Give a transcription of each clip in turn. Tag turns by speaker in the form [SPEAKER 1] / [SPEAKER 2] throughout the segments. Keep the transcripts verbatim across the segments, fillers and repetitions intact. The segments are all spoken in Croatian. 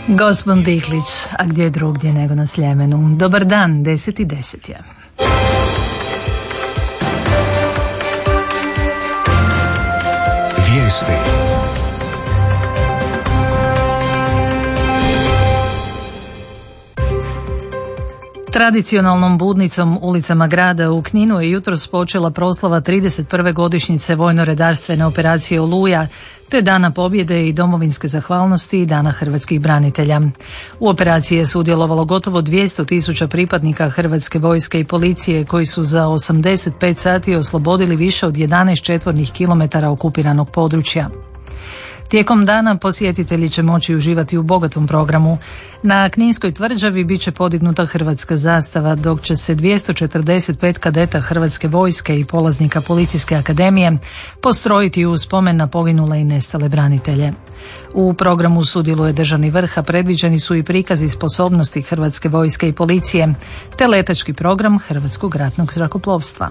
[SPEAKER 1] Gospon Dihlić, a gdje drugdje nego na Sljemenu. Dobar dan, deset i deset je.
[SPEAKER 2] Vijesti.
[SPEAKER 1] Tradicionalnom budnicom ulicama grada u Kninu je jutros počela proslava trideset prve godišnjice vojno-redarstvene operacije Oluja, te Dana pobjede i domovinske zahvalnosti i Dana hrvatskih branitelja. U operaciji je sudjelovalo gotovo dvjesto tisuća pripadnika Hrvatske vojske i policije koji su za osamdeset pet sati oslobodili više od jedanaest četvornih kilometara okupiranog područja. Tijekom dana posjetitelji će moći uživati u bogatom programu. Na Kninskoj tvrđavi bit će podignuta hrvatska zastava, dok će se dvjesto četrdeset pet kadeta Hrvatske vojske i polaznika Policijske akademije postrojiti u spomen na poginule i nestale branitelje. U programu sudjeluje državni vrh, a predviđeni su i prikazi sposobnosti Hrvatske vojske i policije, te letački program Hrvatskog ratnog zrakoplovstva.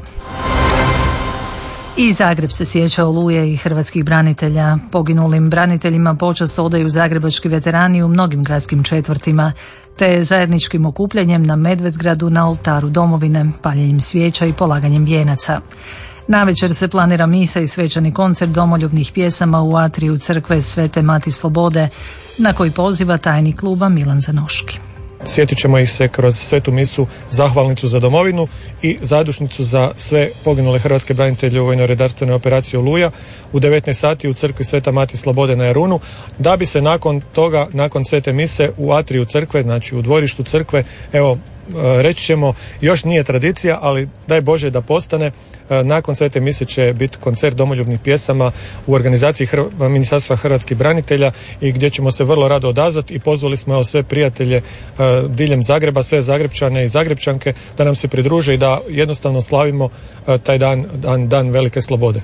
[SPEAKER 1] I Zagreb se sjeća Oluje i hrvatskih branitelja. Poginulim braniteljima počast odaju zagrebački veterani u mnogim gradskim četvrtima, te zajedničkim okupljanjem na Medvedgradu na oltaru domovine, paljenjem svijeća i polaganjem vijenaca. Navečer se planira misa i svečani koncert domoljubnih pjesama u atriju crkve Svete Mati Slobode, na koji poziva tajnik kluba Milan Zanoški.
[SPEAKER 3] Sjetit ćemo ih se kroz svetu misu, zahvalnicu za domovinu i zadušnicu za sve poginule hrvatske branitelje u vojno-redarstvenoj operaciji Oluja u devetnaest sati u crkvi Sveta Mati Slobode na Jarunu, da bi se nakon toga, nakon svete mise u atriju crkve, znači u dvorištu crkve, evo, reći ćemo, još nije tradicija, ali daj Bože da postane, nakon svete mise će biti koncert domoljubnih pjesama u organizaciji Hr- Ministarstva hrvatskih branitelja i gdje ćemo se vrlo rado odazvati i pozvali smo evo sve prijatelje uh, diljem Zagreba, sve Zagrebčane i Zagrebčanke da nam se pridruže i da jednostavno slavimo uh, taj dan, dan, dan velike slobode.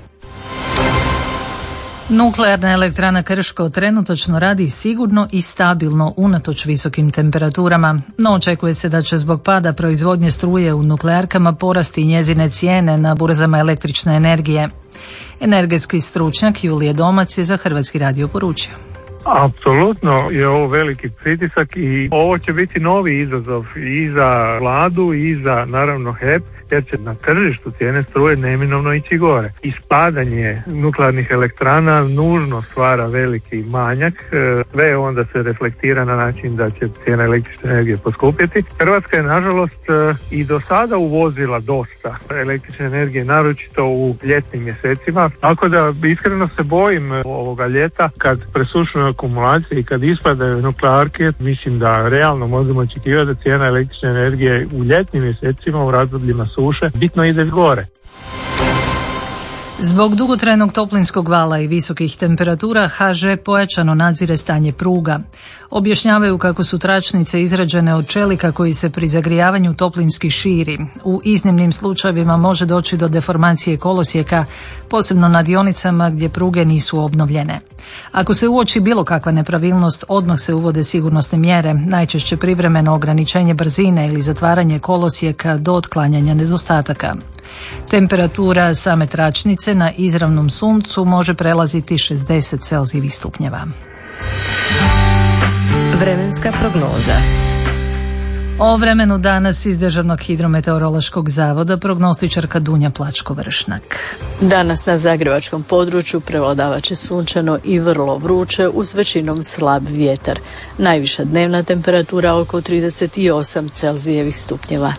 [SPEAKER 1] Nuklearna elektrana Krško trenutačno radi sigurno i stabilno unatoč visokim temperaturama, no očekuje se da će zbog pada proizvodnje struje u nuklearkama porasti njezine cijene na burzama električne energije. Energetski stručnjak Julije Domac je za Hrvatski radio poručio.
[SPEAKER 4] Apsolutno je ovo veliki pritisak i ovo će biti novi izazov i za vladu i za naravno H E P, jer će na tržištu cijene struje neminovno ići gore. Ispadanje nuklearnih elektrana nužno stvara veliki manjak, sve onda se reflektira na način da će cijena električne energije poskupjeti. Hrvatska je nažalost i do sada uvozila dosta električne energije, naročito u ljetnim mjesecima, tako da iskreno se bojim ovoga ljeta kad presušeno akumulacije i kad ispadaju nuklearke, mislim da realno možemo očekivati da cijena električne energije u ljetnim mjesecima u razdobljima suše bitno ide gore.
[SPEAKER 1] Zbog dugotrajnog toplinskog vala i visokih temperatura H Ž pojačano nadzire stanje pruga. Objašnjavaju kako su tračnice izrađene od čelika koji se pri zagrijavanju toplinski širi. U iznimnim slučajevima može doći do deformacije kolosijeka, posebno na dionicama gdje pruge nisu obnovljene. Ako se uoči bilo kakva nepravilnost, odmah se uvode sigurnosne mjere, najčešće privremeno ograničenje brzine ili zatvaranje kolosijeka do otklanjanja nedostataka. Temperatura same tračnice na izravnom suncu može prelaziti šezdeset celzijevih stupnjeva.
[SPEAKER 2] Vremenska prognoza.
[SPEAKER 1] O vremenu danas iz Državnog hidrometeorološkog zavoda prognostičarka Dunja Plačko-Vršnak.
[SPEAKER 5] Danas na zagrebačkom području prevladavat će sunčano i vrlo vruće uz većinom slab vjetar. Najviša dnevna temperatura oko trideset osam celzijevih stupnjeva.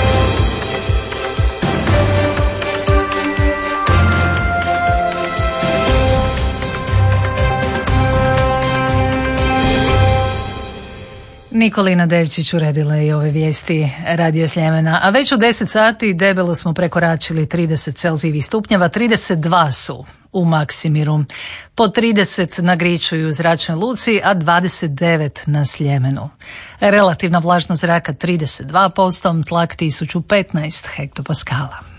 [SPEAKER 1] Nikolina Devčić uredila je i ove vijesti Radio Sljemena, a već u deset sati debelo smo prekoračili trideset celzijevih stupnjeva, trideset dva su u Maksimiru, po trideset na Griču i u Zračnoj luci, a dvadeset devet na Sljemenu. Relativna vlažnost zraka trideset dva posto, tlak tisuću petnaest hektopaskala.